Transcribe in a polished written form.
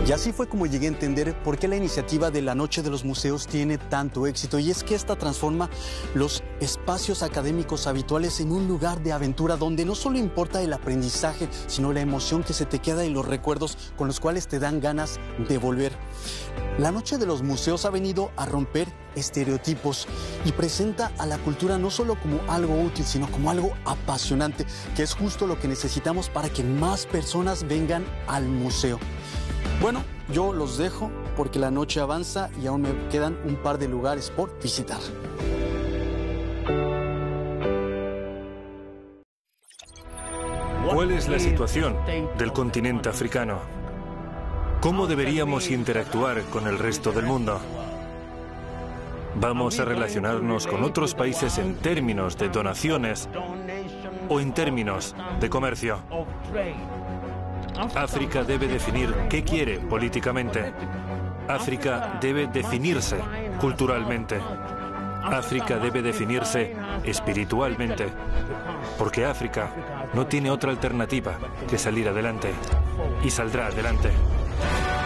Y así fue como llegué a entender por qué la iniciativa de la Noche de los Museos tiene tanto éxito, y es que esta transforma los espacios académicos habituales en un lugar de aventura donde no solo importa el aprendizaje, sino la emoción que se te queda y los recuerdos con los cuales te dan ganas de volver. La Noche de los Museos ha venido a romper estereotipos y presenta a la cultura no solo como algo útil, sino como algo apasionante, que es justo lo que necesitamos para que más personas vengan al museo. Bueno, yo los dejo porque la noche avanza y aún me quedan un par de lugares por visitar. ¿Cuál es la situación del continente africano? ¿Cómo deberíamos interactuar con el resto del mundo? ¿Vamos a relacionarnos con otros países en términos de donaciones o en términos de comercio? África debe definir qué quiere políticamente. África debe definirse culturalmente. África debe definirse espiritualmente. Porque África no tiene otra alternativa que salir adelante. Y saldrá adelante.